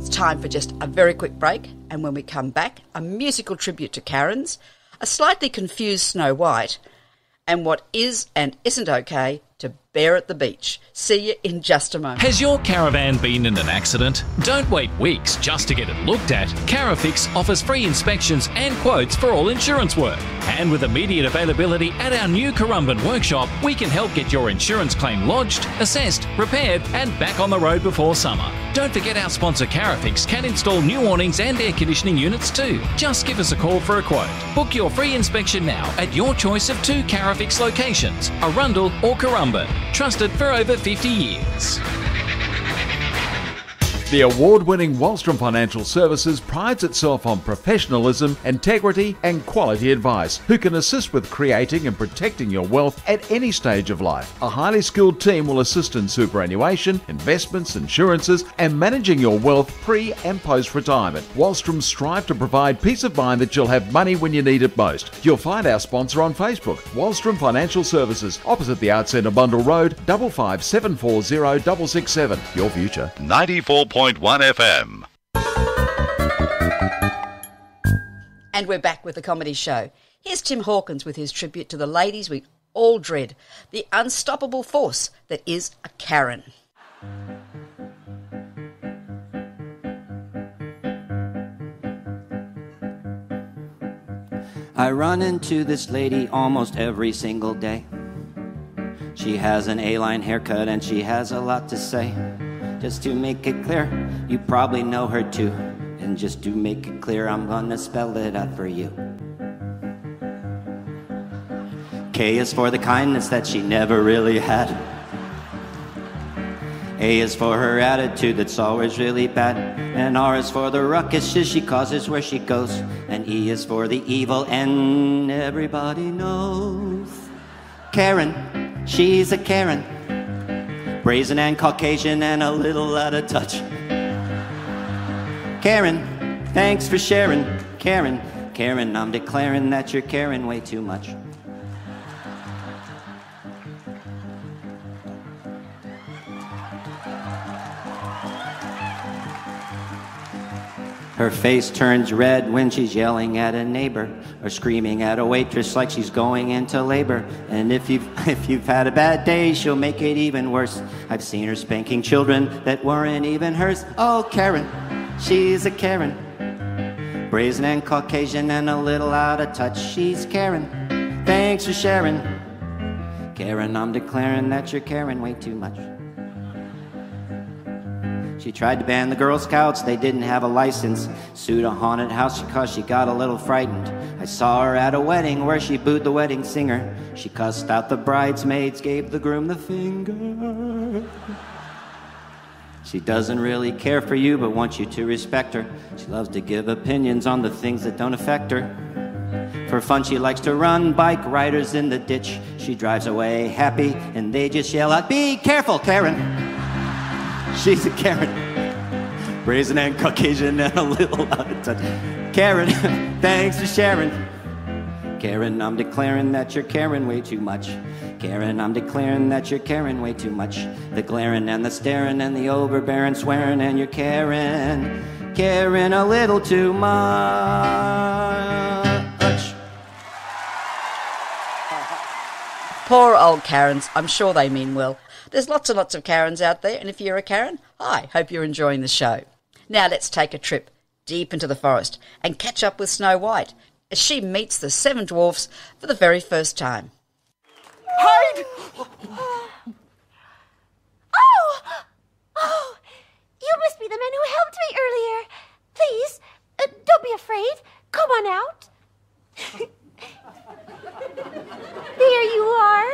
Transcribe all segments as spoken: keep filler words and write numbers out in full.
It's time for just a very quick break, and when we come back, a musical tribute to Karens, a slightly confused Snow White, and what is and isn't okay to bear at the beach. See you in just a moment. Has your caravan been in an accident? Don't wait weeks just to get it looked at. Carafix offers free inspections and quotes for all insurance work. And with immediate availability at our new Currumbin workshop, we can help get your insurance claim lodged, assessed, repaired and back on the road before summer. Don't forget our sponsor Carafix can install new awnings and air conditioning units too. Just give us a call for a quote. Book your free inspection now at your choice of two Carafix locations, Arundel or Currumbin. Trusted for over fifty years. The award-winning Wallstrom Financial Services prides itself on professionalism, integrity and quality advice, who can assist with creating and protecting your wealth at any stage of life. A highly skilled team will assist in superannuation, investments, insurances and managing your wealth pre and post-retirement. Wallstrom strive to provide peace of mind that you'll have money when you need it most. You'll find our sponsor on Facebook, Wallstrom Financial Services, opposite the Arts Centre Bundle Road, five five seven four zero six six seven. Your future. ninety-four point one F M. And we're back with the comedy show. Here's Tim Hawkins with his tribute to the ladies we all dread, the unstoppable force that is a Karen. I run into this lady almost every single day. She has an A-line haircut and she has a lot to say. Just to make it clear, you probably know her too. And just to make it clear, I'm gonna spell it out for you. K is for the kindness that she never really had. A is for her attitude that's always really bad. And R is for the ruckuses she causes where she goes. And E is for the evil N everybody knows. Karen, she's a Karen. Brazen and Caucasian and a little out of touch. Karen, thanks for sharing. Karen, Karen, I'm declaring that you're caring way too much. Her face turns red when she's yelling at a neighbor or screaming at a waitress like she's going into labor. And if you've, if you've had a bad day, she'll make it even worse. I've seen her spanking children that weren't even hers. Oh, Karen, she's a Karen. Brazen and Caucasian and a little out of touch. She's Karen. Thanks for sharing. Karen, I'm declaring that you're caring way too much. She tried to ban the Girl Scouts, they didn't have a license. Sued a haunted house because she got a little frightened. I saw her at a wedding where she booed the wedding singer. She cussed out the bridesmaids, gave the groom the finger. She doesn't really care for you, but wants you to respect her. She loves to give opinions on the things that don't affect her. For fun, she likes to run bike riders in the ditch. She drives away happy, and they just yell out, "Be careful, Karen!" She's a Karen. Brazen and Caucasian and a little out of touch. Karen, thanks for sharing. Karen, I'm declaring that you're caring way too much. Karen, I'm declaring that you're caring way too much. The glaring and the staring and the overbearing swearing, and you're caring, caring a little too much. Poor old Karens. I'm sure they mean well. There's lots and lots of Karens out there, and if you're a Karen, hi, hope you're enjoying the show. Now let's take a trip deep into the forest and catch up with Snow White as she meets the seven dwarfs for the very first time. Hide! Oh! Oh! You must be the men who helped me earlier. Please, uh, don't be afraid. Come on out. There you are.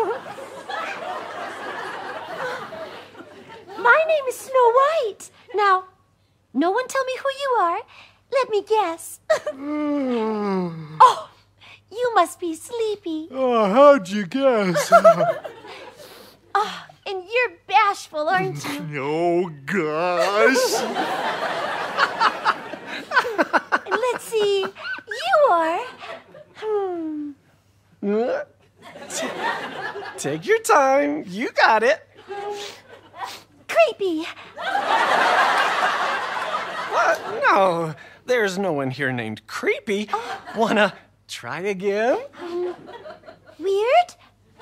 My name is Snow White. Now, no one tell me who you are. Let me guess. Mm. Oh, you must be sleepy. Oh, how'd you guess? Oh, and you're bashful, aren't you? Oh, gosh. And let's see, you are... Hmm. Take your time. You got it. Creepy. no. There's no one here named Creepy. Wanna try again? Um, weird?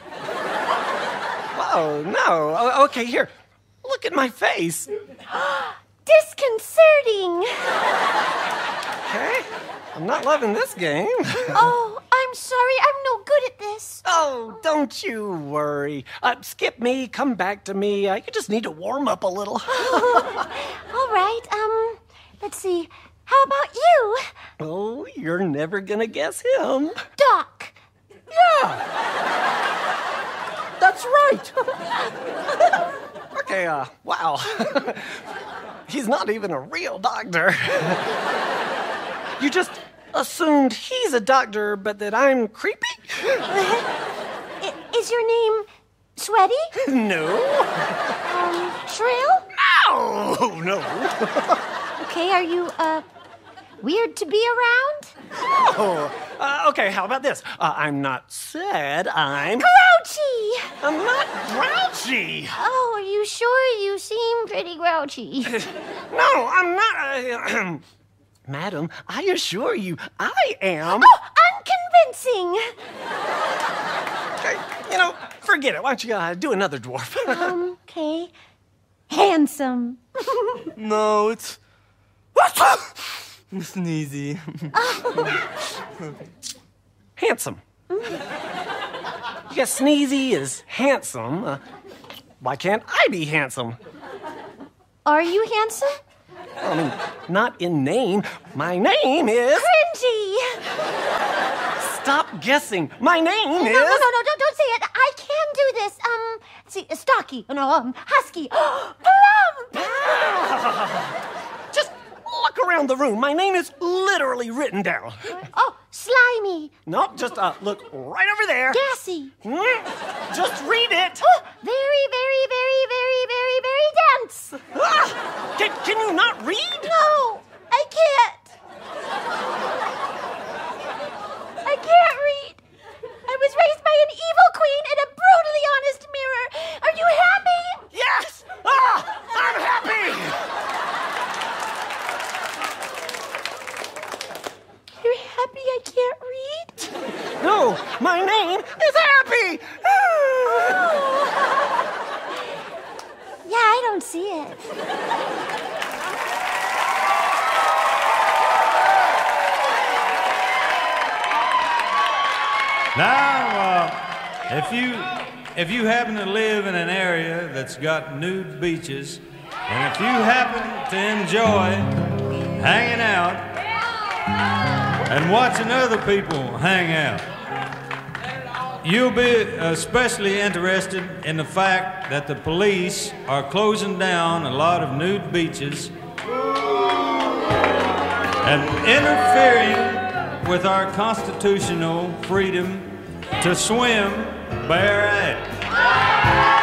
Oh, no. O- okay, here. Look at my face. Disconcerting. Okay? I'm not loving this game. Oh, I'm sorry. I'm no good at this. Oh, don't you worry. Uh, skip me, come back to me. Uh, you just need to warm up a little. All right. Um, let's see. How about you? Oh, you're never gonna guess him. Doc. Yeah. That's right. Okay, uh, wow. He's not even a real doctor. You just assumed he's a doctor, but that I'm creepy? I- Is your name Sweaty? No. Um, Shrill? No, no. Okay, are you, uh, weird to be around? Oh, uh, okay, how about this? Uh, I'm not sad, I'm... Grouchy! I'm not grouchy. Oh, are you sure? You seem pretty grouchy. No, I'm not... Uh, Madam, I assure you, I am... Oh, unconvincing! Okay, you know, forget it. Why don't you uh, do another dwarf? Um, okay. Handsome. No, it's... Sneezy. Handsome. Yes, Sneezy is handsome. Uh, why can't I be handsome? Are you handsome? I mean, not in name. My name is... Cringy! Stop guessing. My name No, is... no, no, no, don't, don't say it. I can do this. Um, let's see, stocky. No, um, husky. Plump! Just look around the room. My name is literally written down. Oh, slimy. Nope, just uh, look right over there. Gassy. Mm, Just read it. Oh, very, very, very, very, very, very dense. Ah, can, can you not read? No, I can't. I can't read. I was raised by an evil queen and a brutally honest mirror. Are you happy? Yes! Ah, I'm happy! You're happy I can't read? No, my name is Happy! Yeah, I don't see it. Now, uh, if you if you happen to live in an area that's got nude beaches, and if you happen to enjoy hanging out and watching other people hang out, you'll be especially interested in the fact that the police are closing down a lot of nude beaches and interfering with our constitutional freedom to swim bare-eyed.